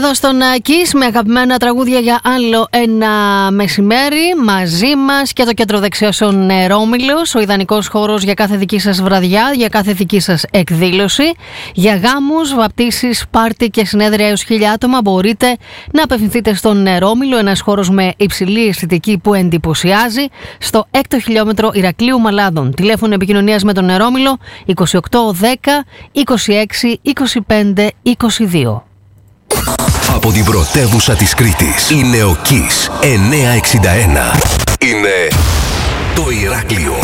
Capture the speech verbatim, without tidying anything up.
Εδώ στον Kiss με αγαπημένα τραγούδια για άλλο ένα μεσημέρι. Μαζί μας και το κέντρο δεξιώσεων Νερόμυλος, ο ιδανικός χώρος για κάθε δική σας βραδιά, για κάθε δική σας εκδήλωση. Για γάμους, βαπτίσεις, πάρτι και συνέδρια έως χίλια άτομα μπορείτε να απευθυνθείτε στον Νερόμυλο, ένας χώρος με υψηλή αισθητική που εντυπωσιάζει, στο έκτο χιλιόμετρο Ηρακλείου Μαλάδων. Τηλέφωνο επικοινωνίας με τον Νερόμυλο είκοσι οκτώ δέκα είκοσι έξι είκοσι πέντε είκοσι δύο. Από την πρωτεύουσα της Κρήτης είναι ο Kiss εννιακόσια εξήντα ένα. Είναι το Ηράκλειο.